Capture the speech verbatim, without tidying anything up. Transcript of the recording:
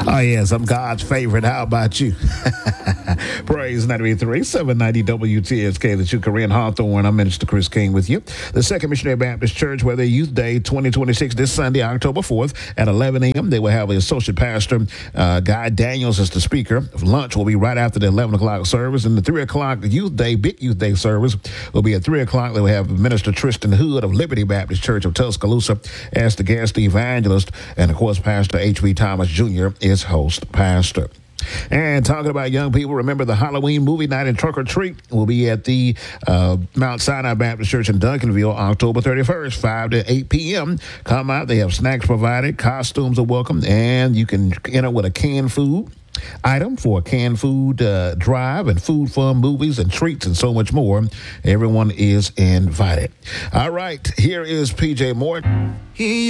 Oh, yes, I'm God's favorite. How about you? Praise ninety-three, seven ninety W T S K, the true Korean Hawthorne. I'm Minister Chris King with you. The Second Missionary Baptist Church, where their Youth Day twenty twenty-six, this Sunday, October fourth at eleven a.m. They will have an associate pastor, uh, Guy Daniels, as the speaker. Lunch will be right after the eleven o'clock service. And the three o'clock Youth Day, Big Youth Day service will be at three o'clock. They will have Minister Tristan Hood of Liberty Baptist Church of Tuscaloosa as the guest evangelist. And, of course, Pastor H V. Thomas Junior is host pastor. And talking about young people, remember the Halloween movie night and trunk or treat will be at the uh, Mount Sinai Baptist Church in Duncanville, October thirty-first, five to eight p.m. Come out. They have snacks provided. Costumes are welcome. And you can enter with a canned food item for a canned food uh, drive and food fun movies and treats and so much more. Everyone is invited. All right. Here is P J Moore. He